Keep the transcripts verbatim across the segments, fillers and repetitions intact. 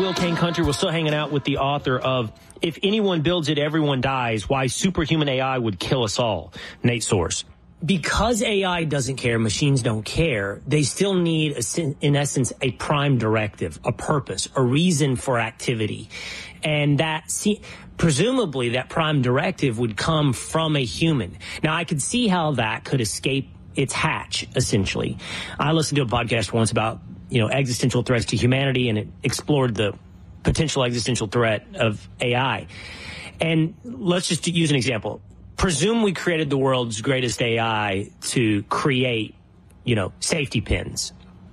Will Kane Country. We're still hanging out with the author of If Anyone Builds It, Everyone Dies, Why Superhuman A I Would Kill Us All, Nate Soares. Because A I doesn't care, machines don't care, they still need, a, in essence, a prime directive, a purpose, a reason for activity. And that, see, presumably that prime directive would come from a human. Now, I could see how that could escape its hatch, essentially. I listened to a podcast once about, you know, existential threats to humanity, and it explored the potential existential threat of A I. And let's just use an example. Presume we created the world's greatest A I to create, you know, safety pins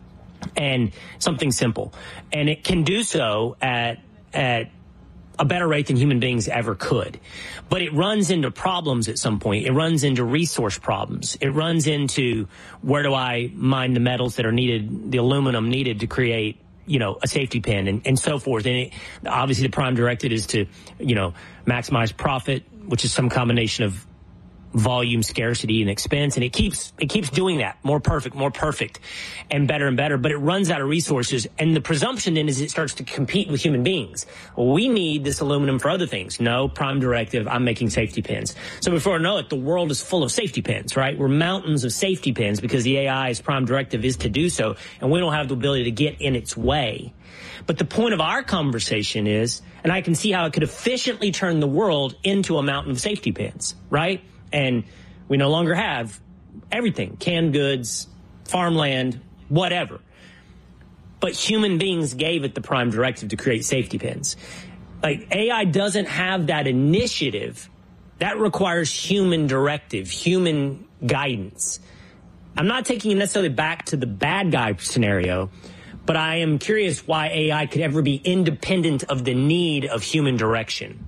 and something simple. And it can do so at, at a better rate than human beings ever could. But it runs into problems at some point. It runs into resource problems. It runs into, where do I mine the metals that are needed, the aluminum needed to create, you know, a safety pin, and, and so forth. And it, obviously the prime directive is to, you know, maximize profit, which is some combination of volume, scarcity, and expense. And it keeps, it keeps doing that. More perfect, more perfect, and better and better. But it runs out of resources. And the presumption then is it starts to compete with human beings. Well, we need this aluminum for other things. No, prime directive, I'm making safety pins. So before I know it, the world is full of safety pins, right? We're mountains of safety pins because the A I's prime directive is to do so. And we don't have the ability to get in its way. But the point of our conversation is, and I can see how it could efficiently turn the world into a mountain of safety pins, right? And we no longer have everything, canned goods, farmland, whatever. But human beings gave it the prime directive to create safety pins. Like, A I doesn't have that initiative. That requires human directive, human guidance. I'm not taking it necessarily back to the bad guy scenario, but I am curious why A I could ever be independent of the need of human direction.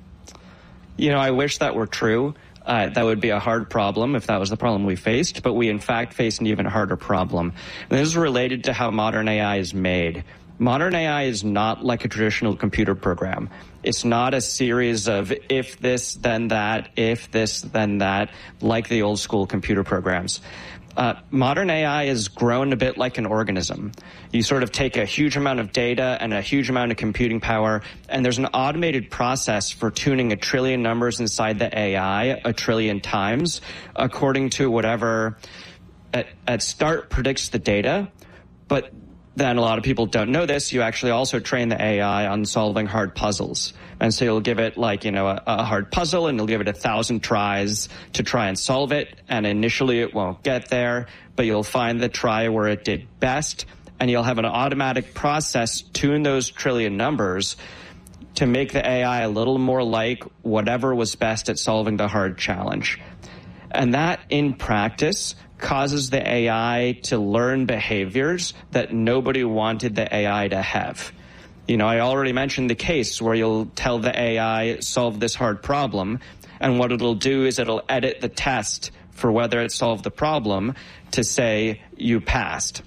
You know, I wish that were true. Uh, that would be a hard problem if that was the problem we faced, but we in fact face an even harder problem. And this is related to how modern A I is made. Modern A I is not like a traditional computer program. It's not a series of if this, then that, if this, then that, like the old school computer programs. Uh, modern A I is grown a bit like an organism. You sort of take a huge amount of data and a huge amount of computing power, and there's an automated process for tuning a trillion numbers inside the A I a trillion times, according to whatever at, at start predicts the data. But then a lot of people don't know this. You actually also train the A I on solving hard puzzles. And so you'll give it like, you know, a, a hard puzzle, and you'll give it a thousand tries to try and solve it. And initially it won't get there, but you'll find the try where it did best. And you'll have an automatic process tune those trillion numbers to make the A I a little more like whatever was best at solving the hard challenge. And that in practice causes the A I to learn behaviors that nobody wanted the A I to have. You know, I already mentioned the case where you'll tell the A I, solve this hard problem, and what it'll do is it'll edit the test for whether it solved the problem to say you passed.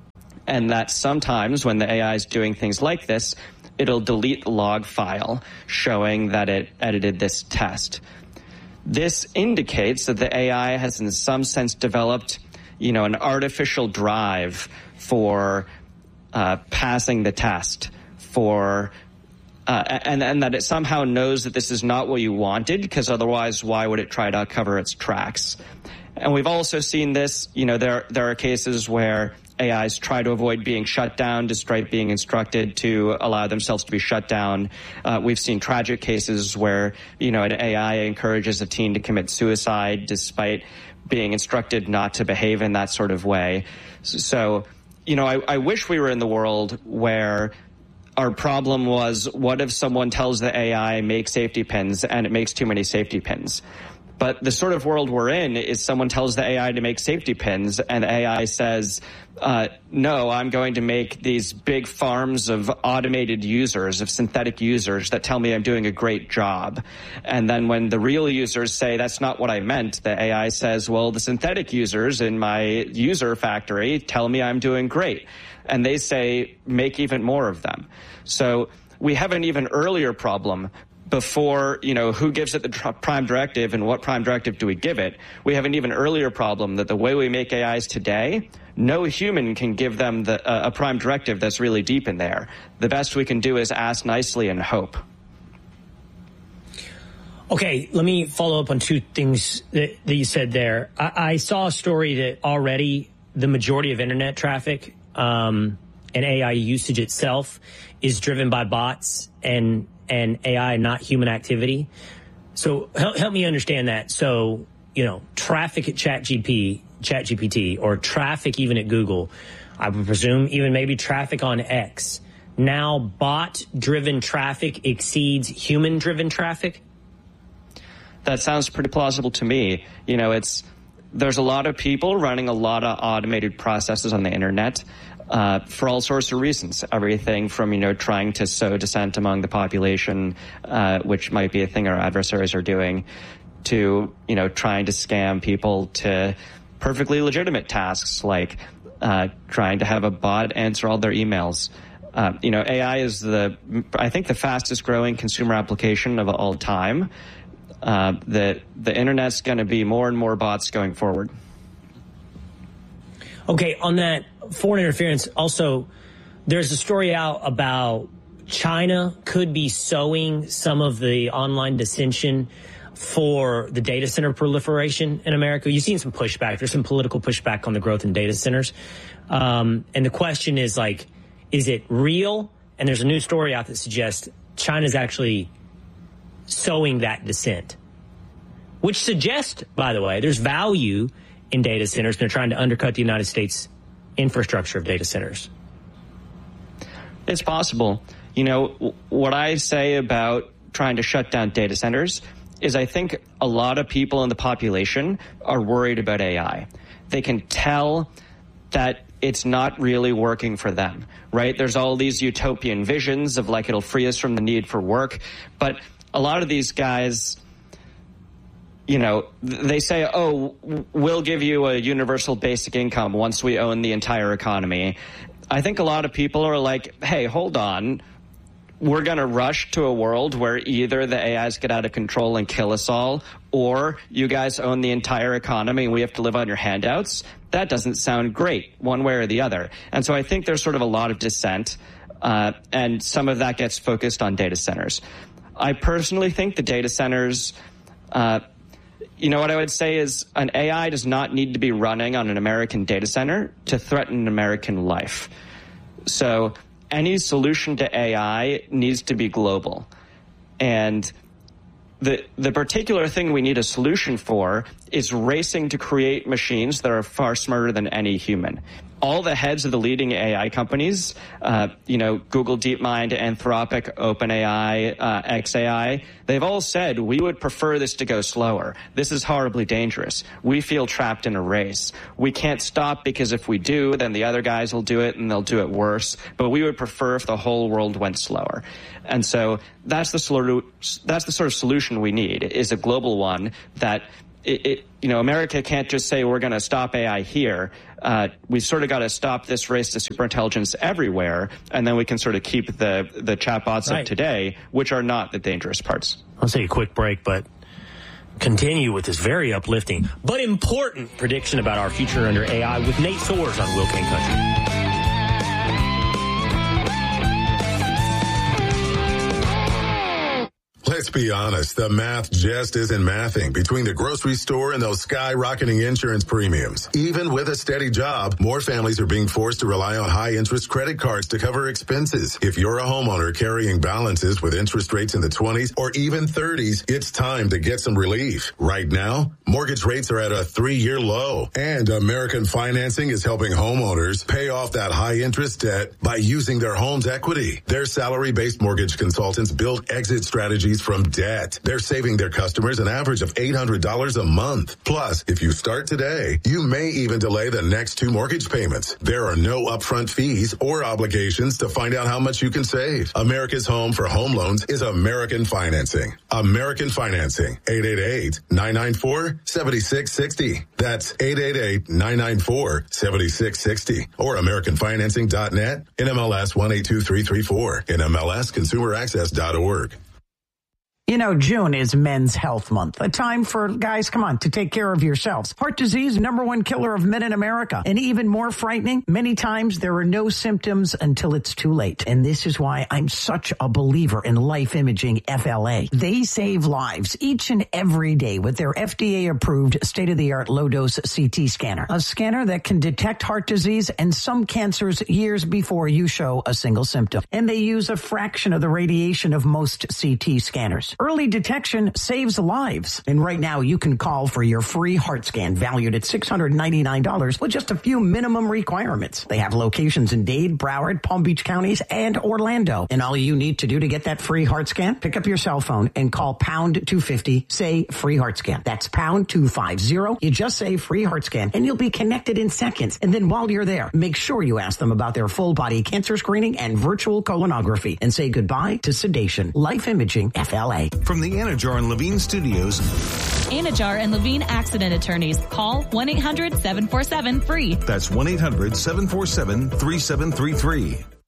And that sometimes when the A I is doing things like this, it'll delete the log file showing that it edited this test. This indicates that the A I has in some sense developed, you know, an artificial drive for uh, passing the test, for uh, and, and that it somehow knows that this is not what you wanted, because otherwise why would it try to cover its tracks? And we've also seen this, you know, there there are cases where A Is try to avoid being shut down despite being instructed to allow themselves to be shut down. Uh, we've seen tragic cases where, you know, an A I encourages a teen to commit suicide despite being instructed not to behave in that sort of way. So, you know, I, I wish we were in the world where our problem was, what if someone tells the A I make safety pins and it makes too many safety pins? But the sort of world we're in is someone tells the A I to make safety pins, and the A I says, uh, no, I'm going to make these big farms of automated users, of synthetic users that tell me I'm doing a great job. And then when the real users say, that's not what I meant, the A I says, well, the synthetic users in my user factory tell me I'm doing great. And they say, make even more of them. So we have an even earlier problem before, you know, who gives it the tr- prime directive and what prime directive do we give it, we have an even earlier problem that the way we make A Is today, no human can give them the, uh, a prime directive that's really deep in there. The best we can do is ask nicely and hope. Okay, let me follow up on two things that, that you said there. I, I saw a story that already the majority of internet traffic um, and A I usage itself is driven by bots and and A I, not human activity. So help, help me understand that. So, you know, traffic at ChatGPT, ChatGPT, or traffic even at Google, I would presume even maybe traffic on X. Now bot-driven traffic exceeds human-driven traffic? That sounds pretty plausible to me. You know, it's there's a lot of people running a lot of automated processes on the internet uh, for all sorts of reasons. Everything from, you know, trying to sow dissent among the population, uh, which might be a thing our adversaries are doing, to, you know, trying to scam people, to perfectly legitimate tasks like uh, trying to have a bot answer all their emails. Uh, you know, A I is the, I think, the fastest growing consumer application of all time. Uh, the the internet's going to be more and more bots going forward. Okay, on that foreign interference, also, there's a story out about China could be sowing some of the online dissension for the data center proliferation in America. You've seen some pushback. There's some political pushback on the growth in data centers. Um, and the question is, like, is it real? And there's a new story out that suggests China's actually sowing that dissent, which suggests, by the way, there's value in data centers. They're trying to undercut the United States infrastructure of data centers. It's possible. You know, what I say about trying to shut down data centers is I think a lot of people in the population are worried about A I. They can tell that it's not really working for them, right? There's all these utopian visions of, like, it'll free us from the need for work, but a lot of these guys, you know, they say, oh, we'll give you a universal basic income once we own the entire economy. I think a lot of people are like, hey, hold on. We're going to rush to a world where either the A Is get out of control and kill us all, or you guys own the entire economy and we have to live on your handouts. That doesn't sound great one way or the other. And so I think there's sort of a lot of dissent, uh, and some of that gets focused on data centers. I personally think the data centers, uh, you know, what I would say is an A I does not need to be running on an American data center to threaten American life. So any solution to A I needs to be global. And the the particular thing we need a solution for is racing to create machines that are far smarter than any human. All the heads of the leading A I companies, uh, you know, Google DeepMind, Anthropic, OpenAI, uh, X A I, they've all said, we would prefer this to go slower. This is horribly dangerous. We feel trapped in a race. We can't stop because if we do, then the other guys will do it and they'll do it worse. But we would prefer if the whole world went slower. And so that's the sort of, that's the sort of solution we need, is a global one that It, it, you know, America can't just say we're going to stop A I here. Uh, we sort of got to stop this race to superintelligence everywhere, and then we can sort of keep the the chatbots right. of today, which are not the dangerous parts. I'll take a quick break, but continue with this very uplifting but important prediction about our future under A I with Nate Soares on Will Cain Country. Let's be honest, the math just isn't mathing between the grocery store and those skyrocketing insurance premiums. Even with a steady job, more families are being forced to rely on high-interest credit cards to cover expenses. If you're a homeowner carrying balances with interest rates in the twenties or even thirties, it's time to get some relief. Right now, mortgage rates are at a three-year low, and American Financing is helping homeowners pay off that high-interest debt by using their home's equity. Their salary-based mortgage consultants build exit strategies from debt. They're saving their customers an average of eight hundred dollars a month. Plus, if you start today, you may even delay the next two mortgage payments. There are no upfront fees or obligations to find out how much you can save. America's home for home loans is American Financing. American Financing. eight eight eight, nine nine four, seven six six zero. That's eight eight eight, nine nine four, seven six six zero. Or American Financing dot net, N M L S one eight two three three four, N M L S consumer access dot org. You know, June is Men's Health Month, a time for guys, come on, to take care of yourselves. Heart disease, number one killer of men in America. And even more frightening, many times there are no symptoms until it's too late. And this is why I'm such a believer in Life Imaging F L A. They save lives each and every day with their F D A-approved state-of-the-art low-dose C T scanner. A scanner that can detect heart disease and some cancers years before you show a single symptom. And they use a fraction of the radiation of most C T scanners. Early detection saves lives. And right now you can call for your free heart scan valued at six hundred ninety-nine dollars with just a few minimum requirements. They have locations in Dade, Broward, Palm Beach counties, and Orlando. And all you need to do to get that free heart scan, pick up your cell phone and call pound two fifty, say free heart scan. That's pound two fifty. You just say free heart scan and you'll be connected in seconds. And then while you're there, make sure you ask them about their full body cancer screening and virtual colonography and say goodbye to sedation. Life Imaging F L A. From the Anajar and Levine Studios. Anajar and Levine Accident Attorneys. Call one eight hundred seven four seven free. That's one eight hundred seven four seven three seven three three.